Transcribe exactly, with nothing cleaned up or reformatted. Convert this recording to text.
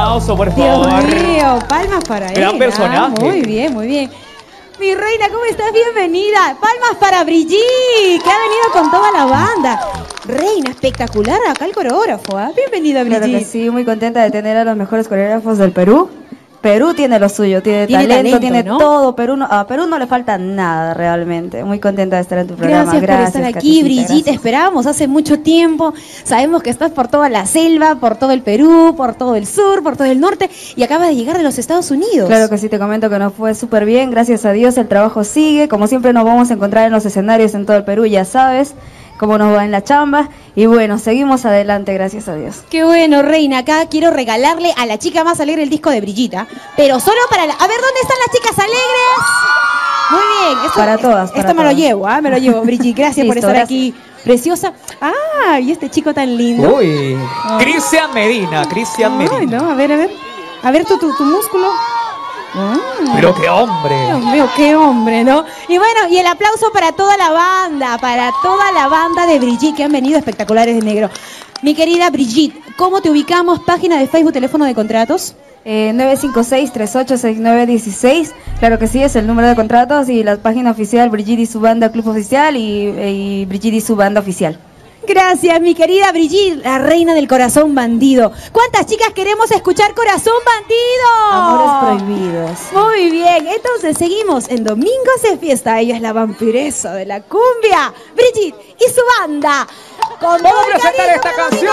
aplauso, por favor. Dios mío, palmas para él. Gran personaje. Ah, muy bien, muy bien. Mi reina, ¿cómo estás? Bienvenida. Palmas para Brigitte, que ha venido con toda la banda. Reina, espectacular acá el coreógrafo, ¿eh? Bienvenida, Brigitte. Claro que sí, muy contenta de tener a los mejores coreógrafos del Perú. Perú tiene lo suyo, tiene, Tiene talento, talento, tiene ¿no? todo. Perú no, a Perú no le falta nada realmente. Muy contenta de estar en tu programa. Gracias, Gracias por estar aquí, Katicita, Brigitte. gracias. Esperábamos hace mucho tiempo. Sabemos que estás por toda la selva, por todo el Perú, por todo el sur, por todo el norte y acabas de llegar de los Estados Unidos. Claro que sí, te comento que nos fue súper bien. Gracias a Dios, el trabajo sigue. Como siempre nos vamos a encontrar en los escenarios en todo el Perú, ya sabes cómo nos va en la chamba. Y bueno, seguimos adelante, gracias a Dios. Qué bueno, reina. Acá quiero regalarle a la chica más alegre el disco de Brigitte, pero solo para la... A ver, ¿dónde están las chicas alegres? Muy bien. Esto, Para todas, para Esto me lo todas. llevo, ¿ah? Me lo llevo, Brigitte. Gracias por Listo, estar gracias. aquí. Preciosa. Ah, y este chico tan lindo. Uy, Cristian Medina, Cristian Ay, Medina. no, a ver, a ver. A ver tu, tu, tu músculo. Mm. Pero qué hombre. Dios mío, qué hombre, ¿no? Y bueno, y el aplauso para toda la banda, para toda la banda de Brigitte que han venido espectaculares de negro. Mi querida Brigitte, ¿cómo te ubicamos? Página de Facebook, teléfono de contratos. Eh, nueve cinco seis, tres ocho seis nueve uno seis, claro que sí, es el número de contratos y la página oficial Brigitte y su banda Club Oficial y, y Brigitte y su banda oficial. Gracias, mi querida Brigitte, la reina del corazón bandido. ¿Cuántas chicas queremos escuchar Corazón Bandido? Amores prohibidos. Muy bien, entonces seguimos en Domingos de Fiesta. Ella es la vampiresa de la cumbia, Brigitte y su banda. Con Vamos todo a el presentar cariño esta de canción.